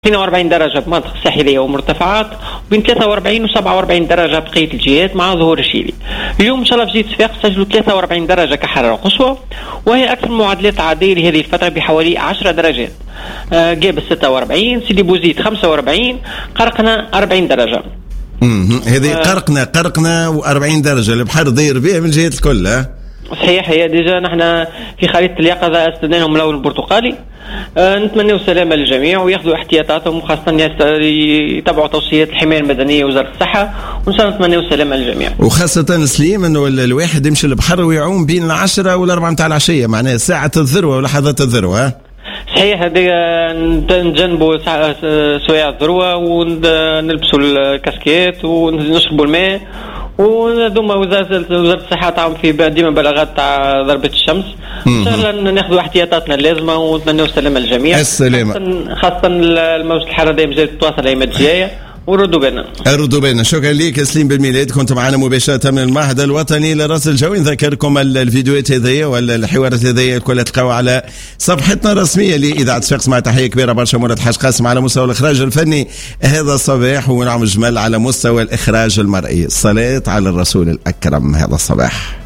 42 درجة بمنطقة الساحلية ومرتفعات، وبين 43 و 47 درجة بقية الجهات مع ظهور الشيلي. اليوم إن شاء الله في جهة صفاقس سجلوا 43 درجة كحرارة قصوى، وهي أكثر معدلات عادية لهذه الفترة بحوالي 10 درجات. جابس 46، سيدي بوزيد 45، قرقنا 40 درجة. هذه قرقنا و40 درجة، البحر ضير بها من جهة الكل. صحيح، هي ديجا نحن في خريطة اليقظة استدناهم اللون البرتقالي. نتمنى السلامة للجميع وياخذوا احتياطاتهم، وخاصة يتبعوا توصيات الحماية المدنية ووزارة الصحة، وإن شاء الله نتمنى السلامة للجميع. وخاصة سليم إنه الواحد يمشي البحر ويعوم بين 10 و4 متاع العشية، معناها ساعة الذروة ولحظات الذروة. صحيح، هذه نجنبوا سوايع الذروة ونلبسوا الكاسكيت ونشربوا الماء، وذوما وزارة الصحة تعاون في ديما بلاغات تاع ضربة الشمس. إن شاء الله ناخذوا احتياطاتنا اللازمة ونتمنوا السلامة للجميع. السلامة. خاصة الموجة الحارة دائما جاية تتواصل الأيام الجاية وردوا بينا. شكرا لك سليم بالميلاد، كنت معنا مباشرة من المعهد الوطني للرصد الجوي. نذكركم الفيديوهات هذه والحوارات هذه كلها تلقاوها على صفحتنا الرسمية لإذاعة صفاقس. مع تحية كبيرة برشا مراد حاج قاسم على مستوى الإخراج الفني هذا الصباح، ونعم جمال على مستوى الإخراج المرئي. الصلاة على الرسول الأكرم هذا الصباح.